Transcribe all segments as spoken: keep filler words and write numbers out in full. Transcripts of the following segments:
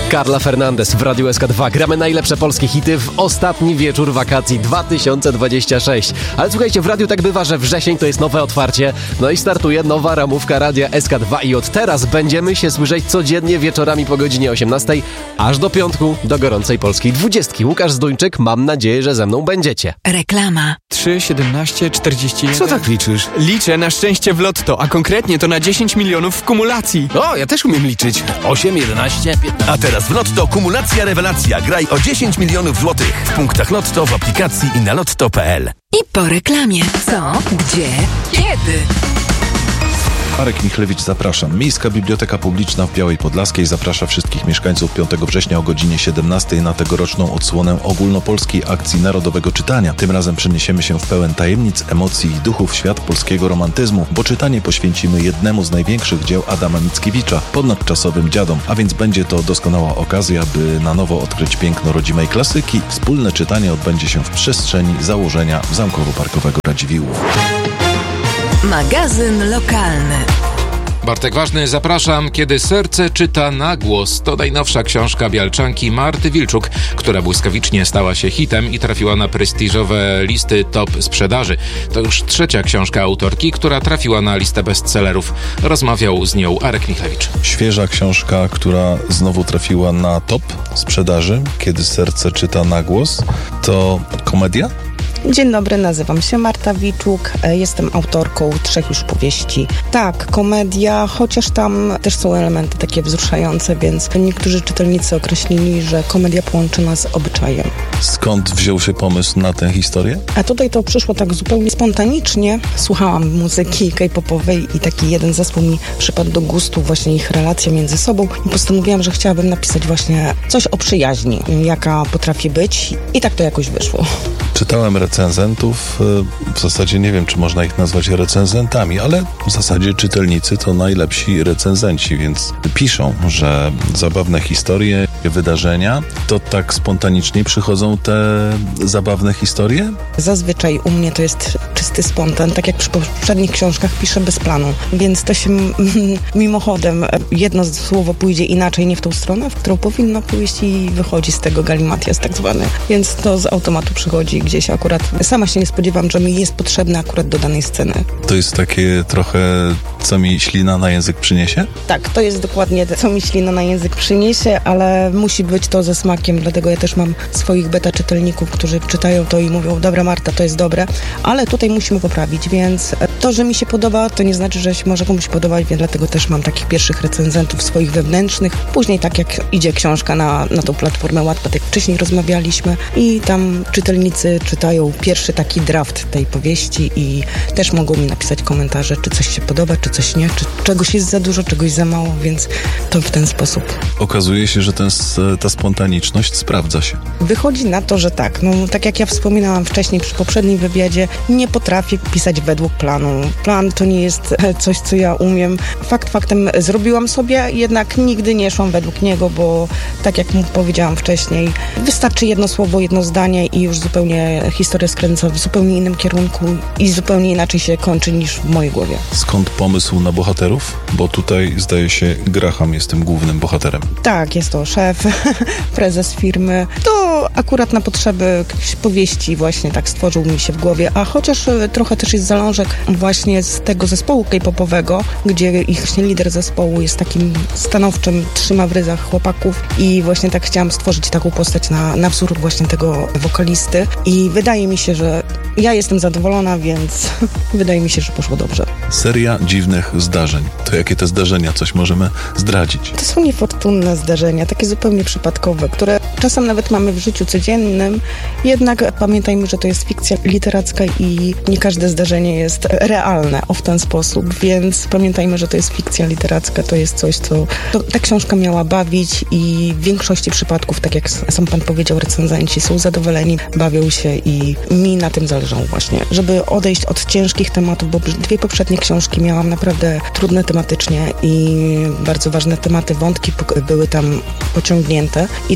Carla Fernandez w Radiu S K dwa. Gramy najlepsze polskie hity w ostatni wieczór wakacji dwa tysiące dwudziesty szósty. Ale słuchajcie, w radiu tak bywa, że wrzesień to jest nowe otwarcie. No i startuje nowa ramówka Radia S K dwa i od teraz będziemy się słyszeć codziennie wieczorami po godzinie osiemnastej, aż do piątku, do gorącej polskiej dwudziestki. Łukasz Zduńczyk, mam nadzieję, że ze mną będziecie. Reklama. trzy, siedemnaście, czterdzieści jeden. Co tak liczysz? Liczę na szczęście w lotto, a konkretnie to na dziesięć milionów w kumulacji. O, ja też umiem liczyć. osiem, jedenaście, piętnaście. A teraz w Lotto kumulacja rewelacja. Graj o dziesięć milionów złotych w punktach Lotto, w aplikacji i na lotto kropka p l. I po reklamie. Co? Gdzie? Kiedy? Marek Michlewicz, zapraszam. Miejska Biblioteka Publiczna w Białej Podlaskiej zaprasza wszystkich mieszkańców piątego września o godzinie siedemnastej na tegoroczną odsłonę ogólnopolskiej akcji Narodowego Czytania. Tym razem przeniesiemy się w pełen tajemnic, emocji i duchów świat polskiego romantyzmu, bo czytanie poświęcimy jednemu z największych dzieł Adama Mickiewicza, ponadczasowym dziadom, a więc będzie to doskonała okazja, by na nowo odkryć piękno rodzimej klasyki. Wspólne czytanie odbędzie się w przestrzeni założenia Zamkowo-Parkowego Radziwiłłów. Magazyn lokalny. Bartek Ważny, zapraszam. Kiedy serce czyta na głos. To najnowsza książka bialczanki Marty Wilczuk, która błyskawicznie stała się hitem i trafiła na prestiżowe listy top sprzedaży. To już trzecia książka autorki, która trafiła na listę bestsellerów. Rozmawiał z nią Arek Michlewicz. Świeża książka, która znowu trafiła na top sprzedaży. Kiedy serce czyta na głos. To komedia? Dzień dobry, nazywam się Marta Wilczuk, jestem autorką trzech już powieści. Tak, komedia, chociaż tam też są elementy takie wzruszające, więc niektórzy czytelnicy określili, że komedia połączy nas z obyczajem. Skąd wziął się pomysł na tę historię? A tutaj to przyszło tak zupełnie spontanicznie. Słuchałam muzyki K-popowej i taki jeden zespół mi przypadł do gustu, właśnie ich relacja między sobą i postanowiłam, że chciałabym napisać właśnie coś o przyjaźni, jaka potrafi być i tak to jakoś wyszło. Czytałem recenzentów, w zasadzie nie wiem, czy można ich nazwać recenzentami, ale w zasadzie czytelnicy to najlepsi recenzenci, więc piszą, że zabawne historie, wydarzenia, to tak spontanicznie przychodzą te zabawne historie? Zazwyczaj u mnie to jest czysty spontan, tak jak przy poprzednich książkach piszę bez planu, więc to się mimochodem jedno słowo pójdzie inaczej, nie w tą stronę, w którą powinno pójść i wychodzi z tego galimatias tak zwany, więc to z automatu przychodzi gdzieś akurat. Sama się nie spodziewam, że mi jest potrzebne akurat do danej sceny. To jest takie trochę, co mi ślina na język przyniesie? Tak, to jest dokładnie co mi ślina na język przyniesie, ale musi być to ze smakiem, dlatego ja też mam swoich beta czytelników, którzy czytają to i mówią, dobra Marta, to jest dobre, ale tutaj musimy poprawić, więc to, że mi się podoba, to nie znaczy, że się może komuś podobać, więc dlatego też mam takich pierwszych recenzentów swoich wewnętrznych. Później tak jak idzie książka na, na tą platformę Wattpad, jak wcześniej rozmawialiśmy i tam czytelnicy czytają pierwszy taki draft tej powieści i też mogą mi napisać komentarze, czy coś się podoba, czy coś nie, czy czegoś jest za dużo, czegoś za mało, więc to w ten sposób. Okazuje się, że ten, ta spontaniczność sprawdza się. Wychodzi na to, że tak. No, tak jak ja wspominałam wcześniej przy poprzednim wywiadzie, nie potrafię pisać według planu. Plan to nie jest coś, co ja umiem. Fakt faktem zrobiłam sobie, jednak nigdy nie szłam według niego, bo tak jak powiedziałam wcześniej, wystarczy jedno słowo, jedno zdanie i już zupełnie historia skręca w zupełnie innym kierunku i zupełnie inaczej się kończy niż w mojej głowie. Skąd pomysł na bohaterów? Bo tutaj zdaje się Graham jest tym głównym bohaterem. Tak, jest to szef, prezes firmy. To akurat na potrzeby jakiejś powieści właśnie tak stworzył mi się w głowie, a chociaż trochę też jest zalążek właśnie z tego zespołu K-popowego, gdzie ich właśnie lider zespołu jest takim stanowczym, trzyma w ryzach chłopaków i właśnie tak chciałam stworzyć taką postać na, na wzór właśnie tego wokalisty i wydaje mi się, że ja jestem zadowolona, więc wydaje mi się, że poszło dobrze. Seria dziwnych zdarzeń. To jakie te zdarzenia? Coś możemy zdradzić? To są niefortunne zdarzenia, takie zupełnie przypadkowe, które czasem nawet mamy w życiu codziennym, jednak pamiętajmy, że to jest fikcja literacka i nie każde zdarzenie jest realne o w ten sposób, więc pamiętajmy, że to jest fikcja literacka, to jest coś, co to, ta książka miała bawić i w większości przypadków, tak jak sam pan powiedział, recenzenci są zadowoleni, bawią się i mi na tym zależało właśnie, żeby odejść od ciężkich tematów, bo dwie poprzednie książki miałam naprawdę trudne tematycznie i bardzo ważne tematy, wątki były tam pociągnięte i tutaj chciałam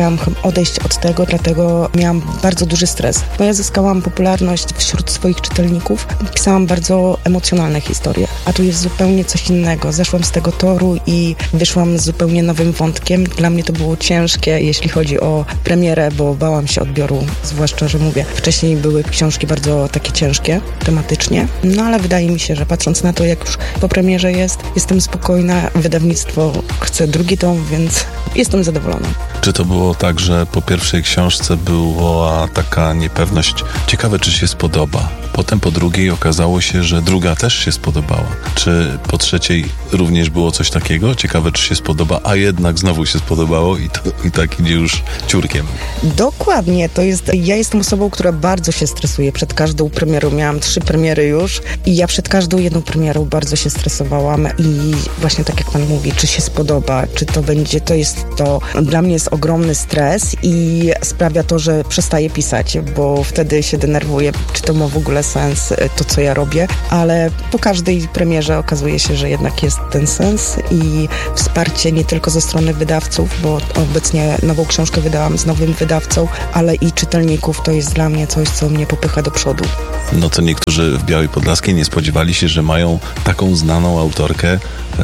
chciałam odejść od tego, dlatego miałam bardzo duży stres. Bo ja zyskałam popularność wśród swoich czytelników. Pisałam bardzo emocjonalne historie, a tu jest zupełnie coś innego. Zeszłam z tego toru i wyszłam z zupełnie nowym wątkiem. Dla mnie to było ciężkie, jeśli chodzi o premierę, bo bałam się odbioru, zwłaszcza, że mówię, wcześniej były książki bardzo takie ciężkie tematycznie, no ale wydaje mi się, że patrząc na to, jak już po premierze jest, jestem spokojna, wydawnictwo chce drugi tom, więc jestem zadowolona. Czy to było tak, że po pierwszej książce była taka niepewność, ciekawe czy się spodoba, potem po drugiej okazało się, że druga też się spodobała. Czy po trzeciej również było coś takiego, ciekawe czy się spodoba, a jednak znowu się spodobało i, to, i tak idzie już ciurkiem? Dokładnie, to jest, ja jestem osobą, która bardzo się stresuje przed każdą premierą, miałam trzy premiery już i ja przed każdą jedną premierą bardzo się stresowałam i właśnie tak jak pan mówi, czy się spodoba, czy to będzie, to jest to, dla mnie jest ogromny stres i sprawia to, że przestaję pisać, bo wtedy się denerwuję, czy to ma w ogóle sens, to co ja robię, ale po każdej premierze okazuje się, że jednak jest ten sens i wsparcie nie tylko ze strony wydawców, bo obecnie nową książkę wydałam z nowym wydawcą, ale i czytelników, to jest dla mnie coś, co mnie popycha do przodu. No to niektórzy w Białej Podlaskiej nie spodziewali się, że mają taką znaną autorkę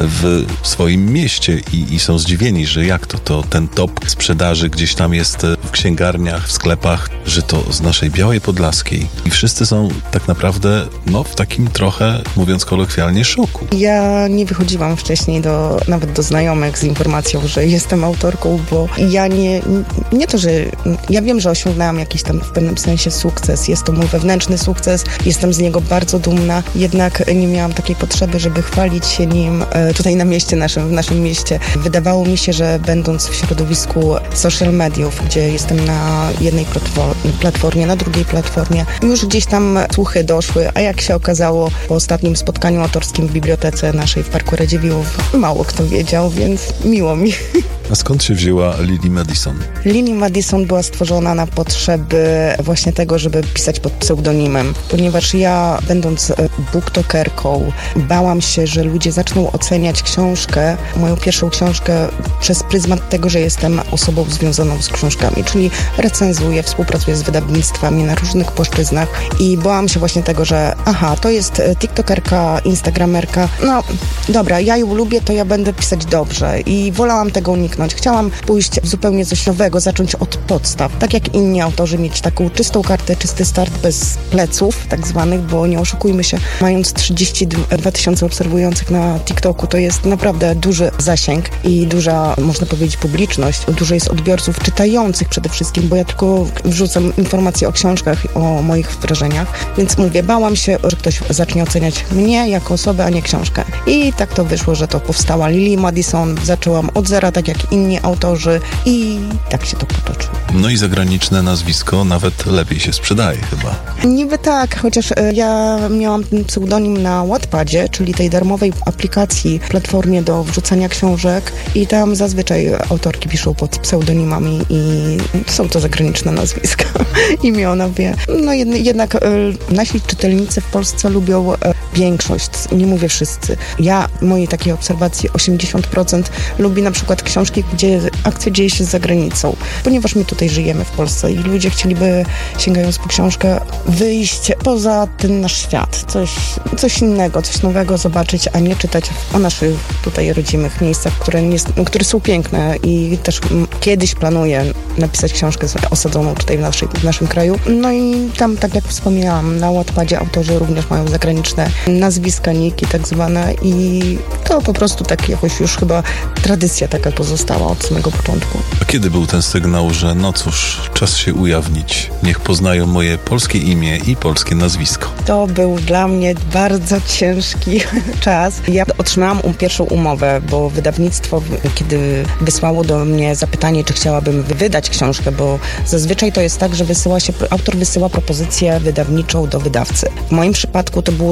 w swoim mieście i, i są zdziwieni, że jak to, to ten top sprzedaży gdzieś tam jest w księgarniach, w sklepach, że to z naszej Białej Podlaskiej. I wszyscy są tak naprawdę, no w takim trochę, mówiąc kolokwialnie, szoku. Ja nie wychodziłam wcześniej do, nawet do znajomych z informacją, że jestem autorką, bo ja nie, nie to, że ja wiem, że osiągnęłam jakiś tam w pewnym sensie sukces, jest to mój wewnętrzny sukces, jestem z niego bardzo dumna, jednak nie miałam takiej potrzeby, żeby chwalić się nim tutaj na mieście naszym, w naszym mieście. Wydawało mi się, że będąc w środowisku social mediów, gdzie jestem na jednej platformie, na drugiej platformie, już gdzieś tam słuchy doszły, a jak się okazało po ostatnim spotkaniu autorskim w bibliotece naszej w Parku Radziwiłłów, mało kto wiedział, więc miło mi. A skąd się wzięła Lily Madison? Lily Madison była stworzona na potrzeby właśnie tego, żeby pisać pod pseudonimem, ponieważ ja, będąc booktokerką, bałam się, że ludzie zaczną oceniać książkę, moją pierwszą książkę, przez pryzmat tego, że jestem osobą związaną z książkami, czyli recenzuję, współpracuję z wydawnictwami na różnych płaszczyznach i bałam się właśnie tego, że aha, to jest tiktokerka, instagramerka, no dobra, ja ją lubię, to ja będę pisać dobrze i wolałam tego uniknąć. Chciałam pójść w zupełnie coś nowego, zacząć od podstaw. Tak jak inni autorzy, mieć taką czystą kartę, czysty start bez pleców tak zwanych, bo nie oszukujmy się, mając trzydzieści dwa tysiące obserwujących na TikToku, to jest naprawdę duży zasięg i duża, można powiedzieć, publiczność. Dużo jest odbiorców czytających przede wszystkim, bo ja tylko wrzucam informacje o książkach, o moich wrażeniach, więc mówię, bałam się, że ktoś zacznie oceniać mnie jako osobę, a nie książkę. I tak to wyszło, że to powstała Lily Madison, zaczęłam od zera, tak jak inni autorzy i tak się to potoczyło. No i zagraniczne nazwisko nawet lepiej się sprzedaje chyba. Niby tak, chociaż ja miałam ten pseudonim na Wattpadzie, czyli tej darmowej aplikacji, platformie do wrzucania książek i tam zazwyczaj autorki piszą pod pseudonimami i są to zagraniczne nazwiska, imiona, wie. No jednak e, nasi czytelnicy w Polsce lubią e, większość, nie mówię wszyscy. Ja, mojej takiej obserwacji, osiemdziesiąt procent lubi na przykład książki, gdzie akcja dzieje się za granicą, ponieważ my tutaj żyjemy w Polsce i ludzie chcieliby, sięgając po książkę, wyjść poza ten nasz świat, coś, coś innego, coś nowego zobaczyć, a nie czytać o naszych tutaj rodzimych miejscach, które, nie, które są piękne i też m, kiedyś planuję napisać książkę osadzoną tutaj w, naszej, w naszym kraju. No i tam, tak jak wspomniałam, na Wattpadzie autorzy również mają zagraniczne nazwiska, niki tak zwane i to po prostu tak jakoś już chyba tradycja taka pozostała od samego początku. A kiedy był ten sygnał, że no cóż, czas się ujawnić, niech poznają moje polskie imię i polskie nazwisko? To był dla mnie bardzo ciężki czas. Ja otrzymałam um, pierwszą umowę, bo wydawnictwo, kiedy wysłało do mnie zapytanie, czy chciałabym wydać książkę, bo zazwyczaj to jest tak, że wysyła się, autor wysyła propozycję wydawniczą do wydawcy. W moim przypadku to było zupełnie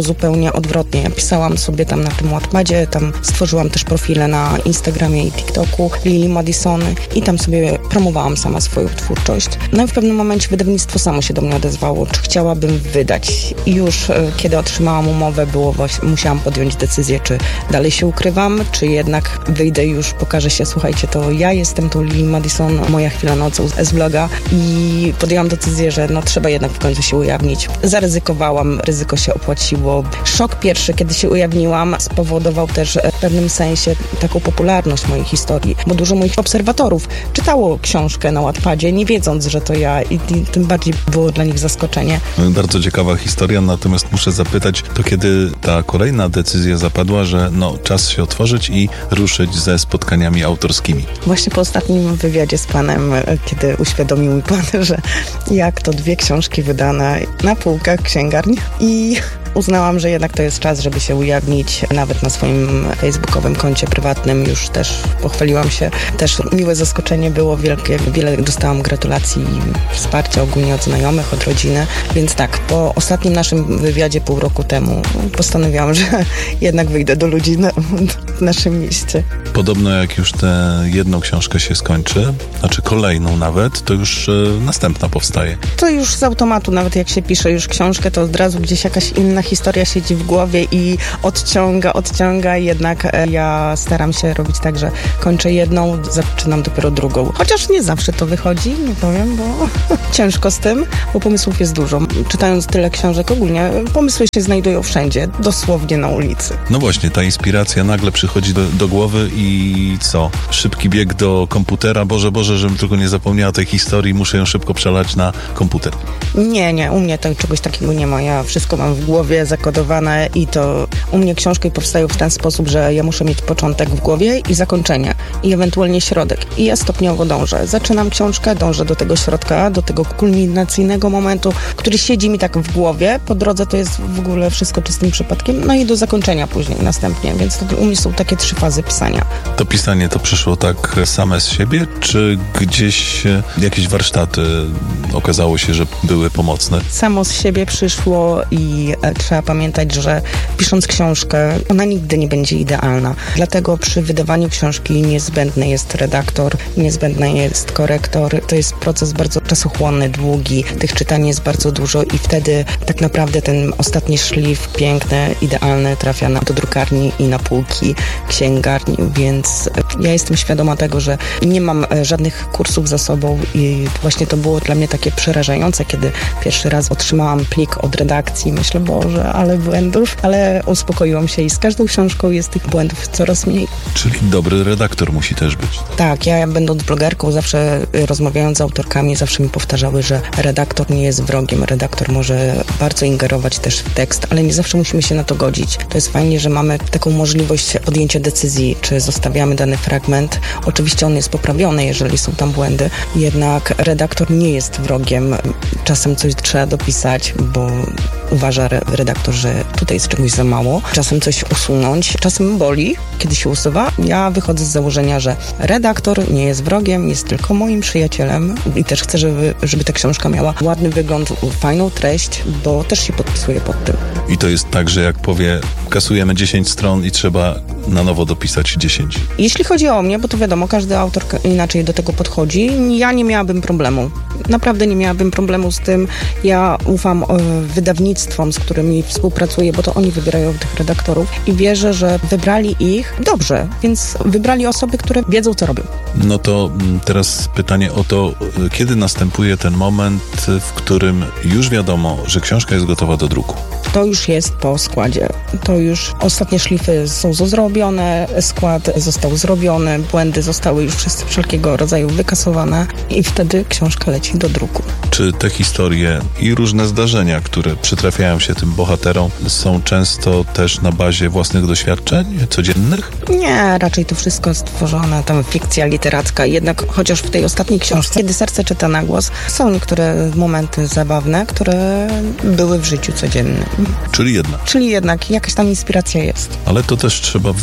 zupełnie odwrotnie. Ja pisałam sobie tam na tym Wattpadzie, tam stworzyłam też profile na Instagramie i TikToku Lili Madison i tam sobie promowałam sama swoją twórczość. No i w pewnym momencie wydawnictwo samo się do mnie odezwało, czy chciałabym wydać. I już e, kiedy otrzymałam umowę, było właśnie, musiałam podjąć decyzję, czy dalej się ukrywam, czy jednak wyjdę i już pokażę się, słuchajcie, to ja jestem tą Lili Madison, moja chwila nocą z vloga i podjęłam decyzję, że no trzeba jednak w końcu się ujawnić. Zaryzykowałam, ryzyko się opłaciło. Szok pierwszy, kiedy się ujawniłam, spowodował też w pewnym sensie taką popularność mojej historii, bo dużo moich obserwatorów czytało książkę na Wattpadzie, nie wiedząc, że to ja i, i tym bardziej było dla nich zaskoczenie. Bardzo ciekawa historia, natomiast muszę zapytać, to kiedy ta kolejna decyzja zapadła, że no czas się otworzyć i ruszyć ze spotkaniami autorskimi? Właśnie po ostatnim wywiadzie z panem, kiedy uświadomił mi pan, że jak to dwie książki wydane na półkach księgarni i uznałam, że jednak to jest czas, żeby się ujawnić nawet na swoim facebookowym koncie prywatnym. Już też pochwaliłam się. Też miłe zaskoczenie było wielkie. Wiele dostałam gratulacji i wsparcia ogólnie od znajomych, od rodziny. Więc tak, po ostatnim naszym wywiadzie pół roku temu postanowiłam, że jednak wyjdę do ludzi na, w naszym mieście. Podobno jak już tę jedną książkę się skończy, znaczy kolejną nawet, to już y, następna powstaje. To już z automatu, nawet jak się pisze już książkę, to od razu gdzieś jakaś inna historia siedzi w głowie i odciąga, odciąga. Jednak ja staram się robić tak, że kończę jedną, zaczynam dopiero drugą. Chociaż nie zawsze to wychodzi, nie powiem, bo ciężko z tym, bo pomysłów jest dużo. Czytając tyle książek ogólnie, pomysły się znajdują wszędzie, dosłownie na ulicy. No właśnie, ta inspiracja nagle przychodzi do, do głowy i co? Szybki bieg do komputera, Boże, Boże, żebym tylko nie zapomniała tej historii, muszę ją szybko przelać na komputer. Nie, nie, u mnie to czegoś takiego nie ma. Ja wszystko mam w głowie zakodowane i to u mnie książki powstają w ten sposób, że ja muszę mieć początek w głowie i zakończenie i ewentualnie środek. I ja stopniowo dążę. Zaczynam książkę, dążę do tego środka, do tego kulminacyjnego momentu, który siedzi mi tak w głowie. Po drodze to jest w ogóle wszystko czystym przypadkiem. No i do zakończenia później, następnie. Więc to u mnie są takie trzy fazy pisania. To pisanie to przyszło tak same z siebie, czy gdzieś jakieś warsztaty okazało się, że były pomocne? Samo z siebie przyszło i e, trzeba pamiętać, że pisząc książkę, ona nigdy nie będzie idealna. Dlatego przy wydawaniu książki niezbędny jest redaktor, niezbędny jest korektor. To jest proces bardzo czasochłonny, długi. Tych czytań jest bardzo dużo i wtedy tak naprawdę ten ostatni szlif piękny, idealny trafia na, do drukarni i na półki księgarni, więc ja jestem świadoma tego, że nie mam e, żadnych kursów za sobą i właśnie to było dla mnie takie przerażające, kiedy pierwszy raz otrzymałam plik od redakcji. Myślę, Boże, ale błędów, ale uspokoiłam się i z każdą książką jest tych błędów coraz mniej. Czyli dobry redaktor musi też być. Tak, ja będąc blogerką, zawsze rozmawiając z autorkami, zawsze mi powtarzały, że redaktor nie jest wrogiem. Redaktor może bardzo ingerować też w tekst, ale nie zawsze musimy się na to godzić. To jest fajnie, że mamy taką możliwość podjęcia decyzji, czy zostawiamy dany fragment. Oczywiście on jest poprawiony, jeżeli są tam błędy, jednak redaktor nie jest wrogiem. Czasem coś trzeba dopisać, bo uważa redaktor, że tutaj jest czegoś za mało. Czasem coś usunąć. Czasem boli, kiedy się usuwa. Ja wychodzę z założenia, że redaktor nie jest wrogiem, jest tylko moim przyjacielem i też chcę, żeby, żeby ta książka miała ładny wygląd, fajną treść, bo też się podpisuję pod tym. I to jest tak, że jak powie, kasujemy dziesięć stron i trzeba na nowo dopisać dziesięć. Jeśli chodzi o mnie, bo to wiadomo, każdy autor inaczej do tego podchodzi, ja nie miałabym problemu. Naprawdę nie miałabym problemu z tym. Ja ufam e, wydawnictwom, z którymi współpracuję, bo to oni wybierają tych redaktorów i wierzę, że wybrali ich dobrze, więc wybrali osoby, które wiedzą, co robią. No to teraz pytanie o to, kiedy następuje ten moment, w którym już wiadomo, że książka jest gotowa do druku? To już jest po składzie. To już ostatnie szlify są zrobione, skład został zrobiony, błędy zostały już wszelkiego rodzaju wykasowane i wtedy książka leci do druku. Czy te historie i różne zdarzenia, które przytrafiają się tym bohaterom, są często też na bazie własnych doświadczeń codziennych? Nie, raczej to wszystko stworzone, tam fikcja literacka. Jednak chociaż w tej ostatniej książce, kiedy serce czyta na głos, są niektóre momenty zabawne, które były w życiu codziennym. Czyli jednak. Czyli jednak jakaś tam inspiracja jest. Ale to też trzeba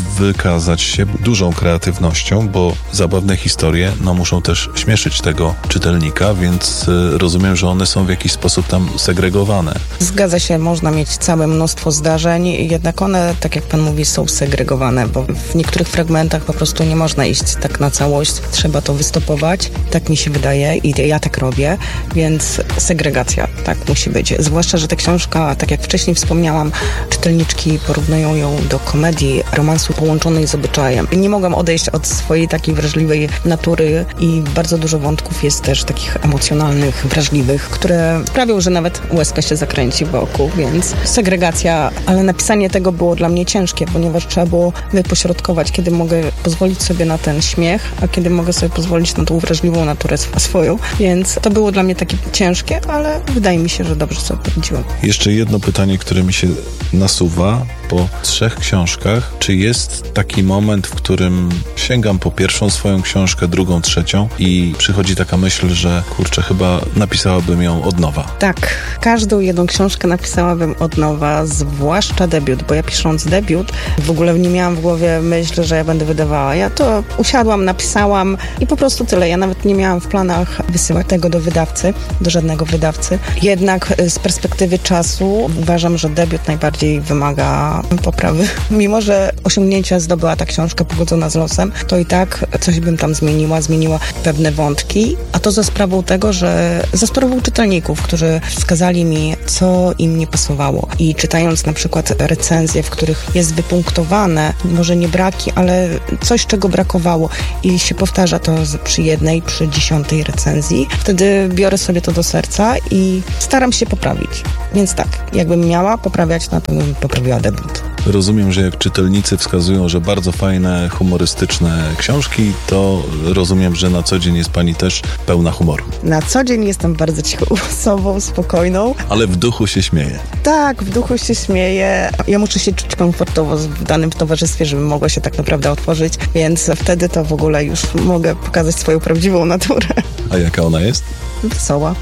wykazać się dużą kreatywnością, bo zabawne historie no, muszą też śmieszyć tego czytelnika, więc y, rozumiem, że one są w jakiś sposób tam segregowane. Zgadza się, można mieć całe mnóstwo zdarzeń, jednak one, tak jak pan mówi, są segregowane, bo w niektórych fragmentach po prostu nie można iść tak na całość, trzeba to wystopować, tak mi się wydaje i ja tak robię, więc segregacja tak musi być. Zwłaszcza, że ta książka, tak jak wcześniej wspomniałam, czytelniczki porównują ją do komedii, romansu połączonej z obyczajem. Nie mogłam odejść od swojej takiej wrażliwej natury i bardzo dużo wątków jest też takich emocjonalnych, wrażliwych, które sprawią, że nawet łezka się zakręci wokół, więc segregacja, ale napisanie tego było dla mnie ciężkie, ponieważ trzeba było wypośrodkować, kiedy mogę pozwolić sobie na ten śmiech, a kiedy mogę sobie pozwolić na tą wrażliwą naturę swoją, więc to było dla mnie takie ciężkie, ale wydaje mi się, że dobrze sobie poradziłam. Jeszcze jedno pytanie, które mi się nasuwa po trzech książkach. Czy jest taki moment, w którym sięgam po pierwszą swoją książkę, drugą, trzecią i przychodzi taka myśl, że kurczę, chyba napisałabym ją od nowa? Tak, każdą jedną książkę napisałabym od nowa, zwłaszcza debiut, bo ja pisząc debiut w ogóle nie miałam w głowie myśl, że ja będę wydawała. Ja to usiadłam, napisałam i po prostu tyle. Ja nawet nie miałam w planach wysyłać tego do wydawcy, do żadnego wydawcy. Jednak z perspektywy czasu uważam, że debiut najbardziej wymaga poprawy. Mimo że osiągnięcia zdobyła ta książka pogodzona z losem, to i tak coś bym tam zmieniła, zmieniła pewne wątki, a to za sprawą tego, że za sprawą czytelników, którzy wskazali mi, co im nie pasowało. I czytając na przykład recenzje, w których jest wypunktowane, może nie braki, ale coś, czego brakowało i się powtarza to przy jednej, przy dziesiątej recenzji, wtedy biorę sobie to do serca i staram się poprawić. Więc tak, jakbym miała poprawiać, na pewno bym poprawiła debiut. Rozumiem, że jak czytelnicy wskazują, że bardzo fajne, humorystyczne książki, to rozumiem, że na co dzień jest pani też pełna humoru. Na co dzień jestem bardzo cichą osobą, spokojną. Ale w duchu się śmieje. Tak, w duchu się śmieję. Ja muszę się czuć komfortowo w danym towarzystwie, żebym mogła się tak naprawdę otworzyć, więc wtedy to w ogóle już mogę pokazać swoją prawdziwą naturę. A jaka ona jest? Wesoła.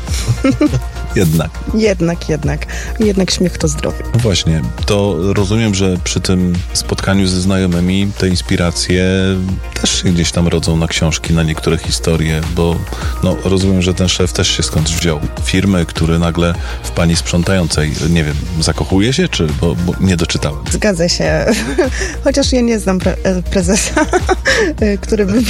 Jednak. Jednak, jednak. Jednak śmiech to zdrowie. No właśnie, to rozumiem, że przy tym spotkaniu ze znajomymi te inspiracje też się gdzieś tam rodzą na książki, na niektóre historie, bo no, rozumiem, że ten szef też się skądś wziął. Firmy, który nagle w pani sprzątającej, nie wiem, zakochuje się, czy bo, bo nie doczytałem? Zgadza się. Chociaż ja nie znam pre- prezesa, który by...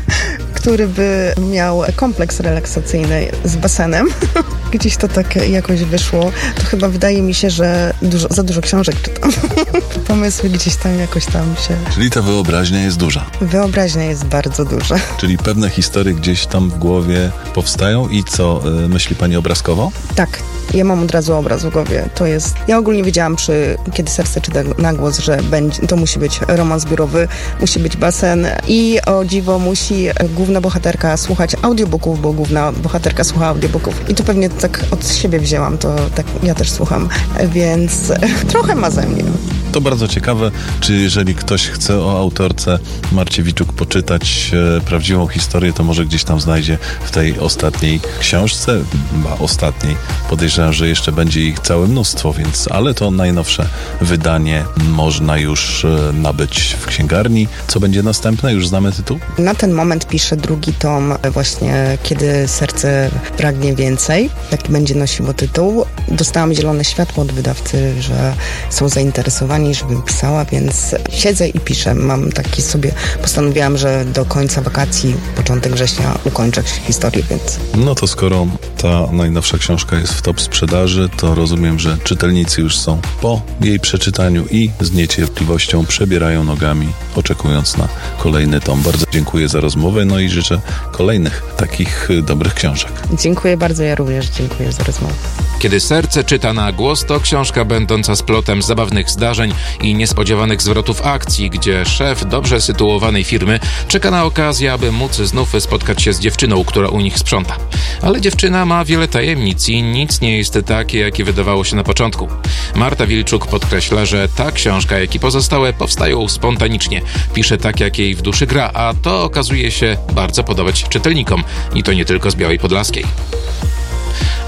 który by miał kompleks relaksacyjny z basenem. Gdzieś to tak jakoś wyszło. To chyba wydaje mi się, że dużo, za dużo książek czytam. Pomysły gdzieś tam jakoś tam się... Czyli ta wyobraźnia jest duża. Wyobraźnia jest bardzo duża. Czyli pewne historie gdzieś tam w głowie powstają i co, y, myśli pani obrazkowo? Tak. Ja mam od razu obraz w głowie. To jest... Ja ogólnie wiedziałam, przy... kiedy serce czyta na głos, że będzie... to musi być romans zbiorowy, musi być basen i o dziwo musi główna bohaterka słuchać audiobooków, bo główna bohaterka słucha audiobooków. I to pewnie tak od siebie wzięłam, to tak ja też słucham, więc trochę ma ze mnie. To bardzo ciekawe, czy jeżeli ktoś chce o autorce Marcie Wilczuk poczytać e, prawdziwą historię, to może gdzieś tam znajdzie w tej ostatniej książce, a ostatniej podejrzewam, że jeszcze będzie ich całe mnóstwo, więc, ale to najnowsze wydanie można już e, nabyć w księgarni. Co będzie następne? Już znamy tytuł? Na ten moment piszę drugi tom, właśnie Kiedy serce pragnie więcej. Taki będzie nosiło tytuł. Dostałam zielone światło od wydawcy, że są zainteresowani, żebym pisała, więc siedzę i piszę. Mam taki sobie, postanowiłam, że do końca wakacji, początek września ukończę historię, więc... No to skoro ta najnowsza książka jest w top sprzedaży, to rozumiem, że czytelnicy już są po jej przeczytaniu i z niecierpliwością przebierają nogami, oczekując na kolejny tom. Bardzo dziękuję za rozmowę, no i życzę kolejnych takich dobrych książek. Dziękuję bardzo, ja również dziękuję za rozmowę. Kiedy serce czyta na głos, to książka będąca splotem zabawnych zdarzeń i niespodziewanych zwrotów akcji, gdzie szef dobrze sytuowanej firmy czeka na okazję, aby móc znów spotkać się z dziewczyną, która u nich sprząta. Ale dziewczyna ma wiele tajemnic i nic nie jest takie, jakie wydawało się na początku. Marta Wilczuk podkreśla, że ta książka, jak i pozostałe, powstają spontanicznie. Pisze tak, jak jej w duszy gra, a to okazuje się bardzo podobać czytelnikom. I to nie tylko z Białej Podlaskiej.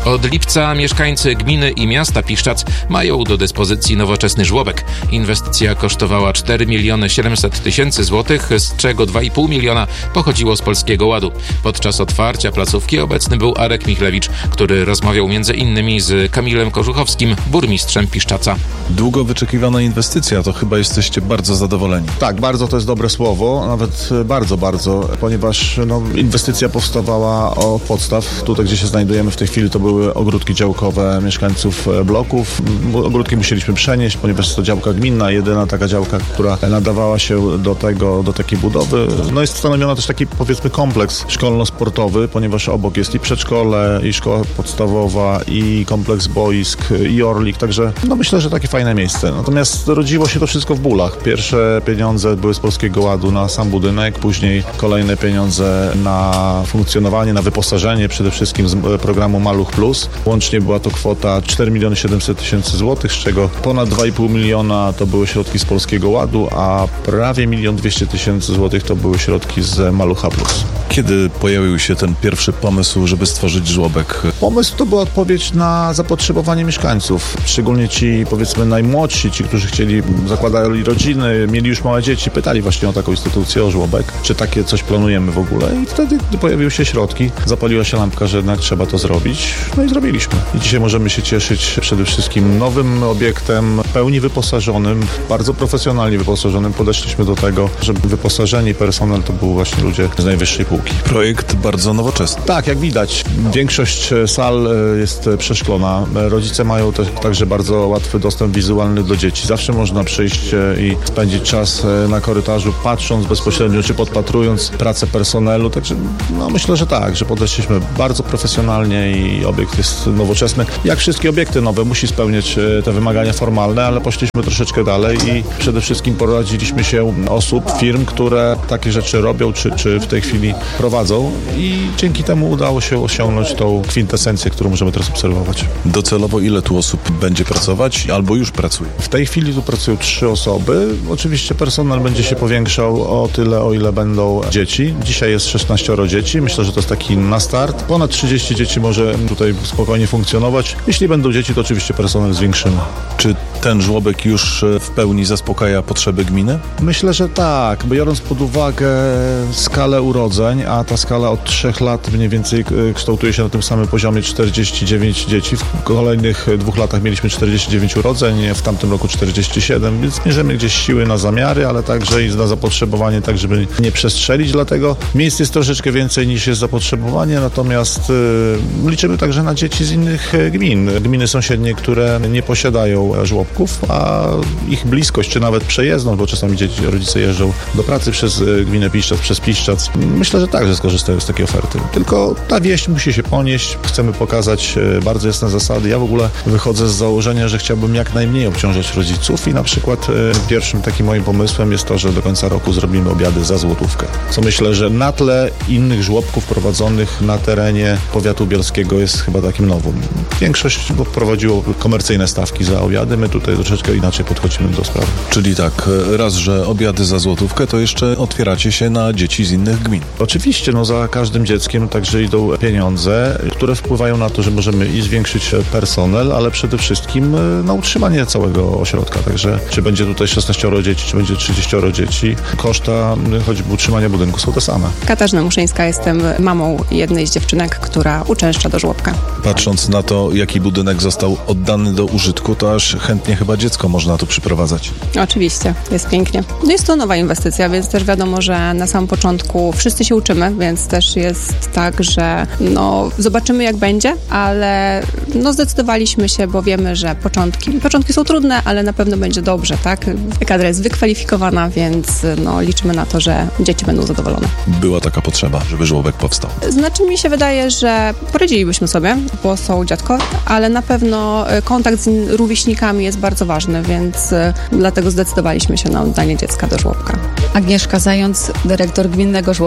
Od lipca mieszkańcy gminy i miasta Piszczac mają do dyspozycji nowoczesny żłobek. Inwestycja kosztowała cztery miliony siedemset tysięcy złotych, z czego dwa i pół miliona pochodziło z Polskiego Ładu. Podczas otwarcia placówki obecny był Arek Michlewicz, który rozmawiał między innymi z Kamilem Kożuchowskim, burmistrzem Piszczaca. Długo wyczekiwana inwestycja, to chyba jesteście bardzo zadowoleni. Tak, bardzo to jest dobre słowo, nawet bardzo, bardzo, ponieważ no, inwestycja powstawała od podstaw. Tutaj, gdzie się znajdujemy w tej chwili, to były ogródki działkowe mieszkańców bloków. Ogródki musieliśmy przenieść, ponieważ jest to działka gminna, jedyna taka działka, która nadawała się do tego, do takiej budowy. No jest stanowiona też taki, powiedzmy, kompleks szkolno-sportowy, ponieważ obok jest i przedszkole, i szkoła podstawowa, i kompleks boisk, i Orlik, także no myślę, że takie fajne miejsce. Natomiast rodziło się to wszystko w bólach. Pierwsze pieniądze były z Polskiego Ładu na sam budynek, później kolejne pieniądze na funkcjonowanie, na wyposażenie przede wszystkim z programu Maluch Plus. Łącznie była to kwota cztery miliony siedemset tysięcy złotych, z czego ponad dwa i pół miliona to były środki z Polskiego Ładu, a prawie milion dwieście tysięcy złotych to były środki z Malucha Plus. Kiedy pojawił się ten pierwszy pomysł, żeby stworzyć żłobek? Pomysł to była odpowiedź na zapotrzebowanie mieszkańców. Szczególnie ci, powiedzmy, najmłodsi, ci, którzy chcieli, zakładali rodziny, mieli już małe dzieci, pytali właśnie o taką instytucję, o żłobek, czy takie coś planujemy w ogóle. I wtedy, gdy pojawiły się środki, zapaliła się lampka, że jednak trzeba to zrobić. No i zrobiliśmy. I dzisiaj możemy się cieszyć przede wszystkim nowym obiektem, w pełni wyposażonym, bardzo profesjonalnie wyposażonym. Podeszliśmy do tego, żeby wyposażenie i personel to były właśnie ludzie z najwyższej półki. Projekt bardzo nowoczesny. Tak, jak widać, większość sal jest przeszklona. Rodzice mają też także bardzo łatwy dostęp wizualny do dzieci. Zawsze można przyjść i spędzić czas na korytarzu, patrząc bezpośrednio, czy podpatrując pracę personelu. Także no, myślę, że tak, że podeszliśmy bardzo profesjonalnie i obiekt jest nowoczesny. Jak wszystkie obiekty nowe, musi spełniać te wymagania formalne, ale poszliśmy troszeczkę dalej i przede wszystkim poradziliśmy się osób, firm, które takie rzeczy robią, czy, czy w tej chwili prowadzą i dzięki temu udało się osiągnąć tą kwintesencję, którą możemy teraz obserwować. Docelowo ile tu osób będzie pracować albo już pracuje? W tej chwili tu pracują trzy osoby. Oczywiście personel będzie się powiększał o tyle, o ile będą dzieci. Dzisiaj jest szesnaścioro dzieci. Myślę, że to jest taki na start. Ponad trzydzieści dzieci może tutaj spokojnie funkcjonować. Jeśli będą dzieci, to oczywiście personel zwiększymy. Czy ten żłobek już w pełni zaspokaja potrzeby gminy? Myślę, że tak. Biorąc pod uwagę skalę urodzeń, a ta skala od trzech lat mniej więcej kształtuje się na tym samym poziomie czterdzieści dziewięć dzieci. W kolejnych dwóch latach mieliśmy czterdzieści dziewięć urodzeń, w tamtym roku czterdzieści siedem, więc mierzymy gdzieś siły na zamiary, ale także i na zapotrzebowanie, tak żeby nie przestrzelić. Dlatego miejsc jest troszeczkę więcej niż jest zapotrzebowanie, natomiast yy, liczymy także na dzieci z innych gmin. Gminy sąsiednie, które nie posiadają żłobków, a ich bliskość, czy nawet przejezdność, bo czasami dzieci, rodzice jeżdżą do pracy przez gminę Piszczac, przez Piszczac. Myślę, że także skorzystają z takiej oferty. Tylko ta wieść musi się ponieść. Chcemy pokazać bardzo jasne zasady. Ja w ogóle wychodzę z założenia, że chciałbym jak najmniej obciążać rodziców i na przykład pierwszym takim moim pomysłem jest to, że do końca roku zrobimy obiady za złotówkę. Co myślę, że na tle innych żłobków prowadzonych na terenie powiatu bielskiego jest chyba takim nowym. Większość prowadziło komercyjne stawki za obiady. My tutaj troszeczkę inaczej podchodzimy do sprawy. Czyli tak, raz, że obiady za złotówkę, to jeszcze otwieracie się na dzieci z innych gmin. Oczywiście, no za każdym dzieckiem także idą pieniądze, które wpływają na to, że możemy i zwiększyć personel, ale przede wszystkim na utrzymanie całego ośrodka. Także czy będzie tutaj szesnaścioro dzieci, czy będzie trzydzieścioro dzieci, koszta choćby utrzymania budynku są te same. Katarzyna Muszyńska, jestem mamą jednej z dziewczynek, która uczęszcza do żłobka. Patrząc na to, jaki budynek został oddany do użytku, to aż chętnie chyba dziecko można tu przyprowadzać. Oczywiście, jest pięknie. No jest to nowa inwestycja, więc też wiadomo, że na samym początku wszyscy się uczymy, więc też jest tak, że no zobaczymy jak będzie, ale no zdecydowaliśmy się, bo wiemy, że początki, początki są trudne, ale na pewno będzie dobrze, tak? Kadra jest wykwalifikowana, więc no liczymy na to, że dzieci będą zadowolone. Była taka potrzeba, żeby żłobek powstał. Znaczy mi się wydaje, że poradzilibyśmy sobie, bo są dziadko, ale na pewno kontakt z rówieśnikami jest bardzo ważny, więc dlatego zdecydowaliśmy się na oddanie dziecka do żłobka. Agnieszka Zając, dyrektor Gminnego Żłobka w Piszczatach.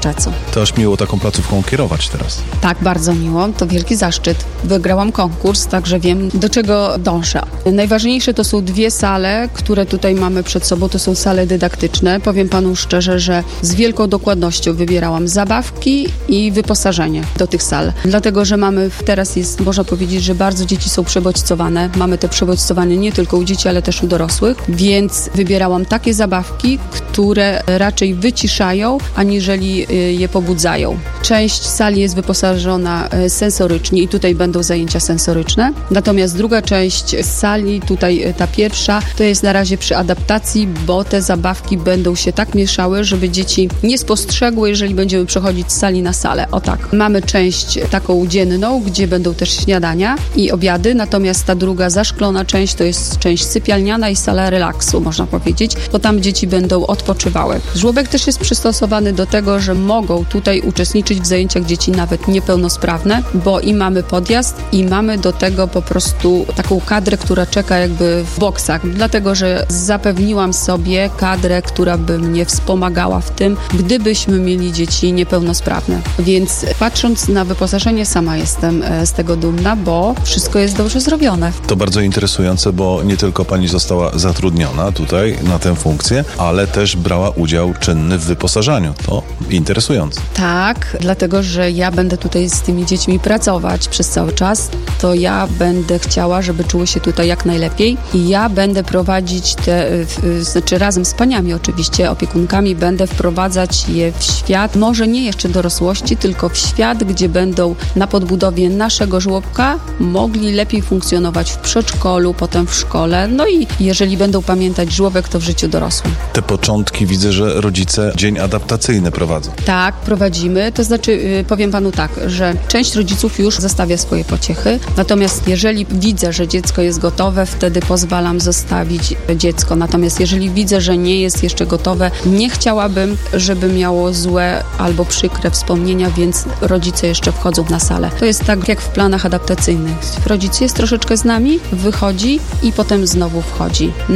Szczecu. To aż miło taką placówką kierować teraz. Tak, bardzo miło. To wielki zaszczyt. Wygrałam konkurs, także wiem, do czego dążę. Najważniejsze to są dwie sale, które tutaj mamy przed sobą. To są sale dydaktyczne. Powiem panu szczerze, że z wielką dokładnością wybierałam zabawki i wyposażenie do tych sal. Dlatego, że mamy, teraz jest, można powiedzieć, że bardzo dzieci są przebodźcowane. Mamy te przebodźcowanie nie tylko u dzieci, ale też u dorosłych, więc wybierałam takie zabawki, które raczej wyciszają, aniżeli je pobudzają. Część sali jest wyposażona sensorycznie i tutaj będą zajęcia sensoryczne. Natomiast druga część sali, tutaj ta pierwsza, to jest na razie przy adaptacji, bo te zabawki będą się tak mieszały, żeby dzieci nie spostrzegły, jeżeli będziemy przechodzić z sali na salę. O tak. Mamy część taką dzienną, gdzie będą też śniadania i obiady, natomiast ta druga zaszklona część to jest część sypialniana i sala relaksu, można powiedzieć, bo tam dzieci będą odpoczywały. Żłobek też jest przystosowany do tego, że mogą tutaj uczestniczyć w zajęciach dzieci nawet niepełnosprawne, bo i mamy podjazd i mamy do tego po prostu taką kadrę, która czeka jakby w boksach, dlatego, że zapewniłam sobie kadrę, która by mnie wspomagała w tym, gdybyśmy mieli dzieci niepełnosprawne. Więc patrząc na wyposażenie, sama jestem z tego dumna, bo wszystko jest dobrze zrobione. To bardzo interesujące, bo nie tylko pani została zatrudniona tutaj na tę funkcję, ale też brała udział czynny w wyposażaniu. To interesujące. Tak, dlatego, że ja będę tutaj z tymi dziećmi pracować przez cały czas, to ja będę chciała, żeby czuły się tutaj jak najlepiej i ja będę prowadzić te, znaczy razem z paniami oczywiście, opiekunkami, będę wprowadzać je w świat, może nie jeszcze dorosłości, tylko w świat, gdzie będą na podbudowie naszego żłobka mogli lepiej funkcjonować w przedszkolu, potem w szkole, no i jeżeli będą pamiętać żłobek, to w życiu dorosłym. Te początki widzę, że rodzice dzień adaptacyjny prowadzą. Tak, prowadzimy, to znaczy yy, powiem panu tak, że część rodziców już zostawia swoje pociechy, natomiast jeżeli widzę, że dziecko jest gotowe, wtedy pozwalam zostawić dziecko, natomiast jeżeli widzę, że nie jest jeszcze gotowe, nie chciałabym, żeby miało złe albo przykre wspomnienia, więc rodzice jeszcze wchodzą na salę. To jest tak jak w planach adaptacyjnych. Rodzic jest troszeczkę z nami, wychodzi i potem znowu wchodzi.